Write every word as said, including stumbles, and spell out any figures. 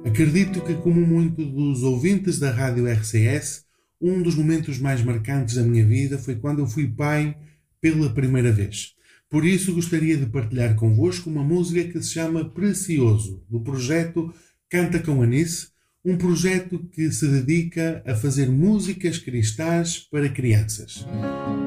Acredito que, como muitos dos ouvintes da Rádio R C S, um dos momentos mais marcantes da minha vida foi quando eu fui pai pela primeira vez. Por isso gostaria de partilhar convosco uma música que se chama Precioso, do projeto Canta com Anice, um projeto que se dedica a fazer músicas cristãs para crianças.